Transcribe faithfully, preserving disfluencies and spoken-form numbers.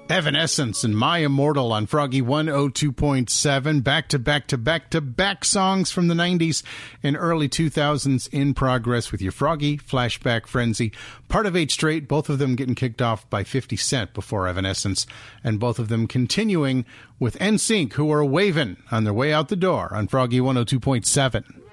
Evanescence and My Immortal on Froggy one oh two point seven. Back to back to back to back songs from the nineties and early two thousands in progress with your Froggy Flashback Frenzy. Part of eight straight, both of them getting kicked off by fifty cent before Evanescence, and both of them continuing with N Sync, who are waving on their way out the door on Froggy one oh two point seven.